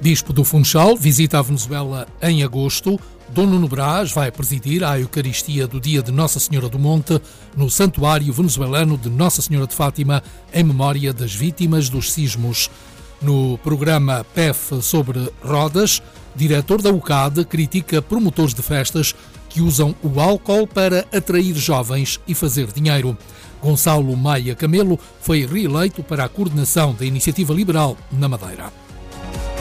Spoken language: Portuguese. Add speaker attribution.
Speaker 1: Bispo do Funchal visita a Venezuela em agosto. Dom Nuno Brás vai presidir a Eucaristia do dia de Nossa Senhora do Monte no Santuário Venezuelano de Nossa Senhora de Fátima, em memória das vítimas dos sismos. No programa PEF sobre rodas, diretor da UCAD critica promotores de festas que usam o álcool para atrair jovens e fazer dinheiro. Gonçalo Maia Camelo foi reeleito para a coordenação da Iniciativa Liberal na Madeira.